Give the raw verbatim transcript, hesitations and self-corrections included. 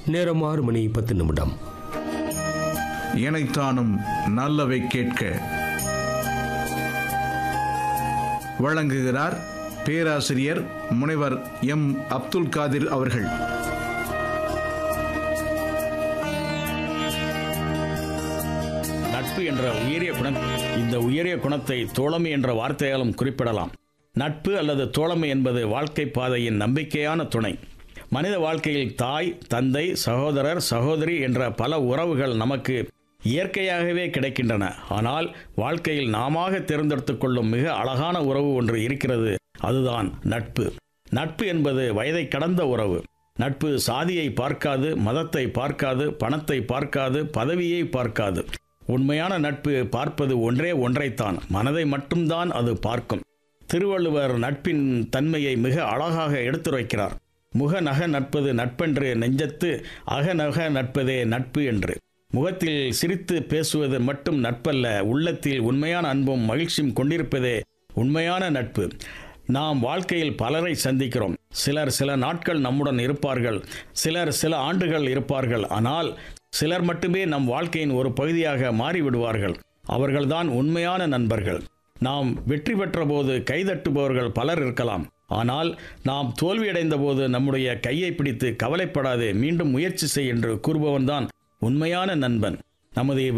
நேரம் ஆறு மணி பத்து நிமிடம். இணைத்தானும் நல்லவை கேட்க வழங்குகிறார் பேராசிரியர் முனைவர் எம் அப்துல் காதிர் அவர்கள். நட்பு என்ற உயரிய குணம், இந்த உயரிய குணத்தை தோழமை என்ற வார்த்தையாலும் குறிப்பிடலாம். நட்பு அல்லது தோழமை என்பது வாழ்க்கை பாதையின் நம்பிக்கையான துணை. மனித வாழ்க்கையில் தாய், தந்தை, சகோதரர், சகோதரி என்ற பல உறவுகள் நமக்கு இயற்கையாகவே கிடைக்கின்றன. ஆனால் வாழ்க்கையில் நாமாக தேர்ந்தெடுத்துக் கொள்ளும் மிக அழகான உறவு ஒன்று இருக்கிறது. அதுதான் நட்பு. நட்பு என்பது வயதை கடந்த உறவு. நட்பு சாதியை பார்க்காது, மதத்தை பார்க்காது, பணத்தை பார்க்காது, பதவியை பார்க்காது. உண்மையான நட்பு பார்ப்பது ஒன்றே ஒன்றைத்தான், மனதை மட்டும்தான் அது பார்க்கும். திருவள்ளுவர் நட்பின் தன்மையை மிக அழகாக எடுத்துரைக்கிறார். முக நக நட்பது நட்பென்று நெஞ்சத்து அகநக நட்பதே நட்பு என்று. முகத்தில் சிரித்து பேசுவது மட்டும் நட்பல்ல, உள்ளத்தில் உண்மையான அன்பும் மகிழ்ச்சியும் கொண்டிருப்பதே உண்மையான நட்பு. நாம் வாழ்க்கையில் பலரை சந்திக்கிறோம். சிலர் சில நாட்கள் நம்முடன் இருப்பார்கள், சிலர் சில ஆண்டுகள் இருப்பார்கள். ஆனால் சிலர் மட்டுமே நம் வாழ்க்கையின் ஒரு பகுதியாக மாறிவிடுவார்கள். அவர்கள்தான் உண்மையான நண்பர்கள். நாம் வெற்றி பெற்ற போது கைதட்டுபவர்கள் பலர் இருக்கலாம். ஆனால் நாம் தோல்வியடைந்த போது நம்முடைய கையை பிடித்து கவலைப்படாதே, மீண்டும் முயற்சி செய் என்று கூறுபவன்தான் உண்மையான நண்பன். நமது